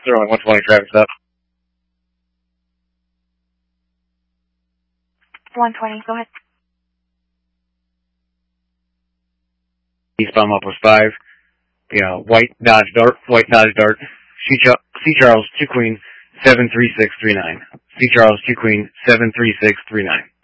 Sterling 120 traffic stop. 120, go ahead. Eastbound Upwest 5. White Dodge Dart. C. Charles 2 Queen 73639. C. Charles 2 Queen 73639.